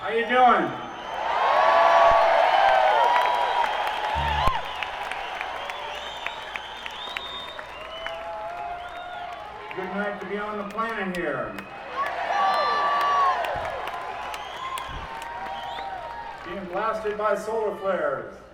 How you doing? Good night to be on the planet here. Being blasted by solar flares.